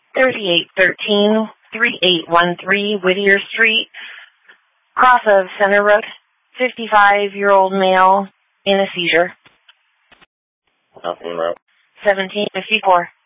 3813 3813 Whittier Street, cross of Center Road. 55-year-old male in a seizure. Route. 1754.